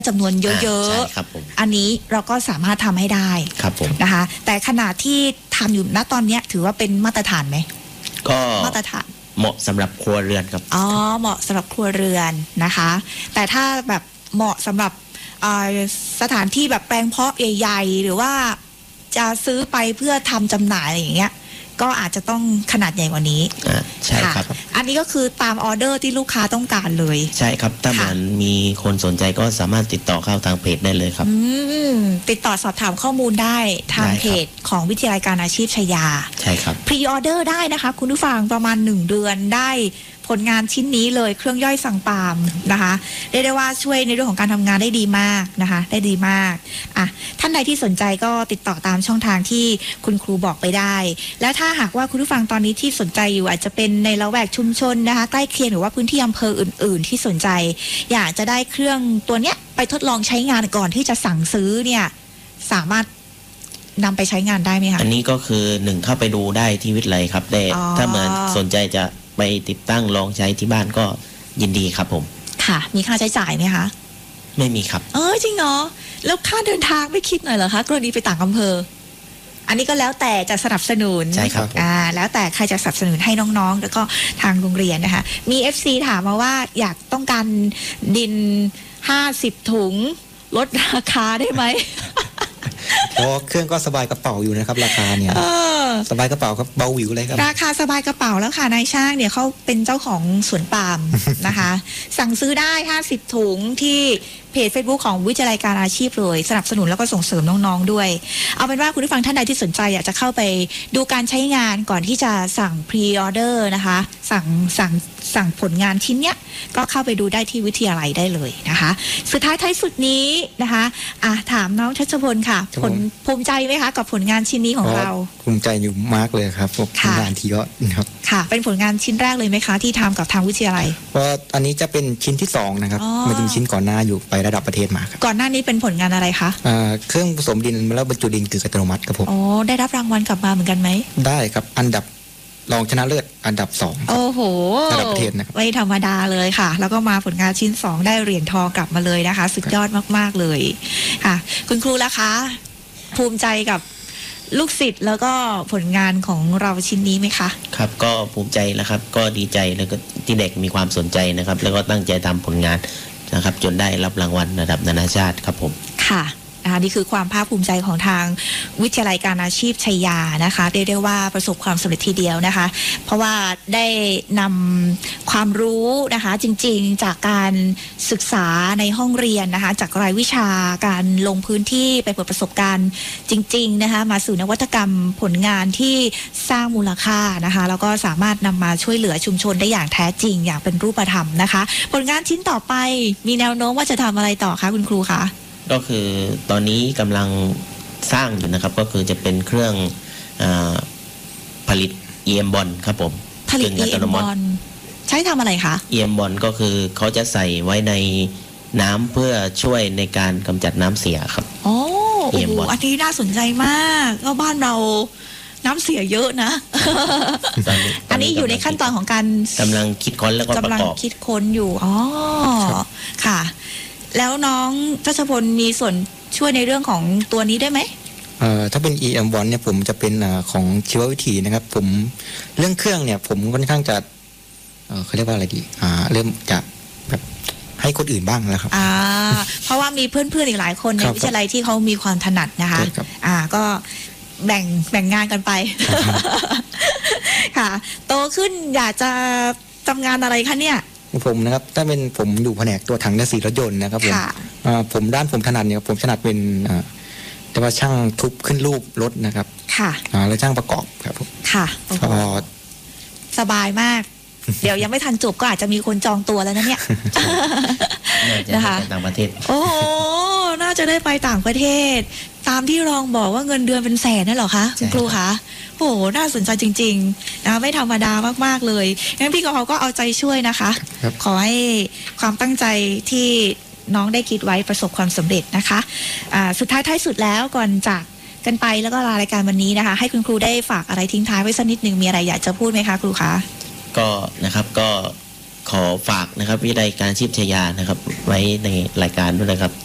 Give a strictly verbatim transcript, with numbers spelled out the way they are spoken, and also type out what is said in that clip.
จำนวนเยอะๆอันนี้เราก็สามารถทำให้ได้นะคะแต่ขนาดที่ทำอยู่ณตอนนี้ถือว่าเป็นมาตรฐานไหมก็มาตรฐานเหมาะสำหรับครัวเรือนครับอ๋อเหมาะสำหรับครัวเรือนนะคะแต่ถ้าแบบเหมาะสำหรับสถานที่แบบแปลงเพาะใหญ่ๆหรือว่าจะซื้อไปเพื่อทำจำหน่ายอะไรอย่างเงี้ยก็อาจจะต้องขนาดใหญ่กว่านี้อ่าใช่ครับอันนี้ก็คือตามออเดอร์ที่ลูกค้าต้องการเลยใช่ครับถ้ามันมีคนสนใจก็สามารถติดต่อเข้าทางเพจได้เลยครับติดต่อสอบถามข้อมูลได้ทางเพจของวิทยาลัยการอาชีพชัยยาใช่ครับพรีออเดอร์ได้นะคะคุณผู้ฟังประมาณหนึ่งเดือนได้ผลงานชิ้นนี้เลยเครื่องย่อยสั่งปาล์มนะคะเรียกได้ว่าช่วยในเรื่องของการทำงานได้ดีมากนะคะได้ดีมากอ่ะท่านใดที่สนใจก็ติดต่อตามช่องทางที่คุณครูบอกไปได้แล้วถ้าหากว่าคุณผู้ฟังตอนนี้ที่สนใจอยู่อาจจะเป็นในละแวกชุมชนนะคะใกล้เคียงหรือว่าพื้นที่อำเภออื่นๆที่สนใจอยากจะได้เครื่องตัวเนี้ยไปทดลองใช้งานก่อนที่จะสั่งซื้อเนี่ยสามารถนำไปใช้งานได้ไหมคะอันนี้ก็คือหนึ่งเข้าไปดูได้ที่วิทยาลัยครับแต่ถ้าเหมือนสนใจจะไปติดตั้งลองใช้ที่บ้านก็ยินดีครับผมค่ะมีค่าใช้จ่ายไหมคะไม่มีครับเออจริงเหรอแล้วค่าเดินทางไม่คิดหน่อยเหรอคะกรณีไปต่างอำเภออันนี้ก็แล้วแต่จะสนับสนุนใช่ครับอ่าแล้วแต่ใครจะสนับสนุนให้น้องๆแล้วก็ทางโรงเรียนนะคะมี เอฟ ซี ถามมาว่าอยากต้องการดินห้าสิบถุงลดราคาได้ไหมเพราะเครื่องก็สบายกระเป๋าอยู่นะครับราคาเนี่ยสบายกระเป๋าครับเบาหวิวเลยครับราคาสบายกระเป๋าแล้วค่ะนายช่างเนี่ยเขาเป็นเจ้าของสวนปาล์มนะคะสั่งซื้อได้ห้าสิบถุงที่เพจ Facebook ของวิทยาลัยการอาชีพเลยสนับสนุนแล้วก็ส่งเสริมน้องๆด้วยเอาเป็นว่าคุณผู้ฟังท่านใดที่สนใจอยากจะเข้าไปดูการใช้งานก่อนที่จะสั่งพรีออเดอร์นะคะสั่งสั่งสั่งผลงานชิ้นเนี้ยก็เข้าไปดูได้ที่วิทยาลัยได้เลยนะคะสุดท้ายท้ายสุดนี้นะคะอ่ะถามน้องชัชพลค่ะผลภูมิใจไหมคะกับผลงานชิ้นนี้ของเราภูมิใจอยู่มากเลยครับผลงานที่ยอดนะครับค่ะเป็นผลงานชิ้นแรกเลยไหมคะที่ทำกับทางวิทยาลัยเพราะอันนี้จะเป็นชิ้นที่สองนะครับมันจะมีชิ้นก่อนหน้าอยู่ไประดับประเทศมาครับก่อนหน้านี้เป็นผลงานอะไรคะเครื่องผสมดินแล้วบรรจุดินกึ่งอัตโนมัติครับผมอ๋อได้รับรางวัลกลับมาเหมือนกันไหมได้ครับอันดับรองชนะเลิศอันดับสองโอ้โหระดับประเทศนะครับไม่ธรรมดาเลยค่ะแล้วก็มาผลงานชิ้นสองได้เหรียญทองกลับมาเลยนะคะสุดยอดมากๆเลยค่ะคุณครูล่ะคะภูมิใจกับลูกศิษย์แล้วก็ผลงานของเราชิ้นนี้ไหมคะครับก็ภูมิใจแล้วครับก็ดีใจแล้วก็ที่เด็กมีความสนใจนะครับแล้วก็ตั้งใจทำผลงานนะครับจนได้รับรางวัลระดับนานาชาติครับผมค่ะนะคะนี่คือความภาคภูมิใจของทางวิทยาลัยการอาชีพชัยยานะคะเรียกได้ว่าประสบความสำเร็จทีเดียวนะคะเพราะว่าได้นำความรู้นะคะจริงๆจากการศึกษาในห้องเรียนนะคะจากรายวิชาการลงพื้นที่ไปเปิดประสบการณ์จริงๆนะคะมาสู่นวัตกรรมผลงานที่สร้างมูลค่านะคะแล้วก็สามารถนำมาช่วยเหลือชุมชนได้อย่างแท้จริงอย่างเป็นรูปธรรมนะคะผลงานชิ้นต่อไปมีแนวโน้มว่าจะทำอะไรต่อคะคุณครูคะก็คือตอนนี้กำลังสร้างอยู่นะครับก็คือจะเป็นเครื่องอผลิต อี เอ็ม บอลครับผมผลิต อี เอ็ม บอลใช้ทำอะไรคะอี เอ็ม บอลก็คือเขาจะใส่ไว้ในน้ำเพื่อช่วยในการกำจัดน้ำเสียครับโอ้โหอันนี้น่าสนใจมากก็บ้านเราน้ำเสียเยอะนะ อันนี้อยู่ในขั้นตอนของการกำลังคิดค้นแล้วก็ประกอบกำลังคิดค้นอยู่อ๋อค่ะแล้วน้องทัชพลมีส่วนช่วยในเรื่องของตัวนี้ได้ไหมเอ่อถ้าเป็น อี เอ็ม บอลเนี่ยผมจะเป็นอ่าของชีววิถีนะครับผมเรื่องเครื่องเนี่ยผมค่อนข้างจะเอ่อเขาเรียกว่าอะไรดีอ่าเริ่มจะแบบให้คนอื่นบ้างแล้วครับอ่าเพราะว่ามีเพื่อนๆอีกหลายคนในวิทยาลัยที่เขามีความถนัดนะคะอ่าก็แบ่งแบ่งงานกันไปค่ะโตขึ้นอยากจะทำงานอะไรคะเนี่ยผมนะครับถ้าเป็นผมอยู่แผนกตัวถังและสีรถยนต์นะครับผมผมด้านผมถนัดเนี่ยผมถนัดเป็นแต่ว่าช่างทุบขึ้นรูปรถนะครับค่ะแล้วช่างประกอบครับผมค่ะสบายมากเดี๋ยวยังไม่ทันจบก็อาจจะมีคนจองตัวแล้วนะเนี่ยนะคะต่างประเทศโอ้น่าจะได้ไปต่างประเทศตามที่รองบอกว่าเงินเดือนเป็นแสนนั่นเหรอคะคุณครูคะโอ้โหน่าสนใจจริงๆนะไม่ธรรมดามากๆเลยงั้นพี่กับเขาก็เอาใจช่วยนะคะขอให้ความตั้งใจที่น้องได้คิดไว้ประสบความสำเร็จนะคะะสุดท้ายท้ายสุดแล้วก่อนจากกันไปแล้วก็ลารายการวันนี้นะคะให้คุณครูได้ฝากอะไรทิ้งท้ายไว้สักนิดนึงมีอะไรอยากจะพูดไหมคะครูคะก็นะครับก็ขอฝากนะครับวิทยาลัยการอาชีพชัยยานะครับไว้ในรายการด้วยนะครับ